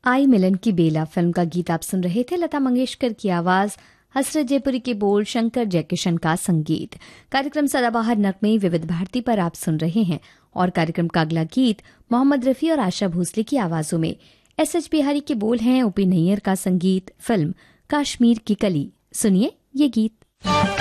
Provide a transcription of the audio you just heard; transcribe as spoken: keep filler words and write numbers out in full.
आई मिलन की बेला फिल्म का गीत आप सुन रहे थे। लता मंगेशकर की आवाज, हसरत जयपुरी के बोल, शंकर जयकिशन का संगीत। कार्यक्रम सदाबहार नगमे विविध भारती पर आप सुन रहे हैं और कार्यक्रम का अगला गीत मोहम्मद रफी और आशा भोसले की आवाजों में। एस एच बिहारी के बोल हैं, ओपी नैयर का संगीत, फिल्म कश्मीर की कली। सुनिए ये गीत।